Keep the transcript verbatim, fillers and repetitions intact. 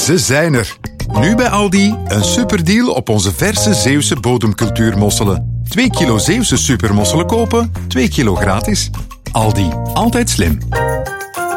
Ze zijn er. Nu bij Aldi een superdeal op onze verse Zeeuwse bodemcultuurmosselen. twee kilo Zeeuwse supermosselen kopen, twee kilo gratis. Aldi, altijd slim.